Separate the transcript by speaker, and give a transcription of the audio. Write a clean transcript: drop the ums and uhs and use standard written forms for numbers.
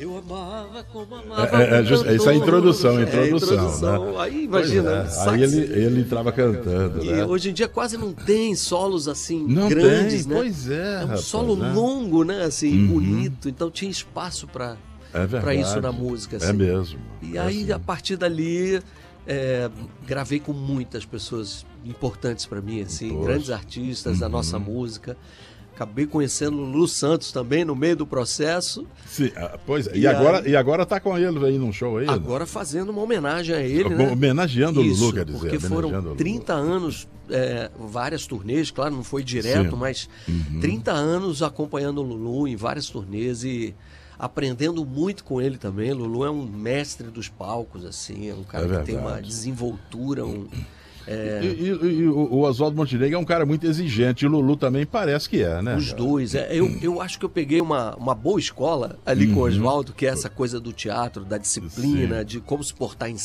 Speaker 1: Eu amava como amava.
Speaker 2: Essa é a introdução,
Speaker 1: né? Aí imagina.
Speaker 2: Aí ele entrava cantando.
Speaker 1: E
Speaker 2: né?
Speaker 1: hoje em dia quase não tem solos assim
Speaker 2: Não
Speaker 1: grandes,
Speaker 2: tem,
Speaker 1: né?
Speaker 2: pois é.
Speaker 1: É um
Speaker 2: rapaz,
Speaker 1: solo
Speaker 2: né?
Speaker 1: longo, né? Assim, bonito. Então tinha espaço para
Speaker 2: verdade.
Speaker 1: isso na música. Assim.
Speaker 2: É mesmo.
Speaker 1: E aí,
Speaker 2: assim.
Speaker 1: a partir dali, gravei com muitas pessoas importantes para mim, assim,
Speaker 2: Poxa.
Speaker 1: grandes artistas da nossa música. Acabei conhecendo o Lulu Santos também no meio do processo.
Speaker 2: Sim, pois é. E agora tá com ele aí num show aí?
Speaker 1: Agora fazendo uma homenagem a ele, né?
Speaker 2: Homenageando o
Speaker 1: Isso,
Speaker 2: Lulu, quer dizer.
Speaker 1: porque foram 30 anos, várias turnês, claro, não foi direto,
Speaker 2: Sim.
Speaker 1: mas 30 anos acompanhando o Lulu em várias turnês e aprendendo muito com ele também. Lulu é um mestre dos palcos, assim, é um cara que tem uma desenvoltura,
Speaker 2: E o Oswaldo Montenegro é um cara muito exigente, e o Lulu também parece que é, né?
Speaker 1: Os dois. Eu acho que eu peguei uma boa escola ali com o Oswaldo, que é essa coisa do teatro, da disciplina, de como se portar em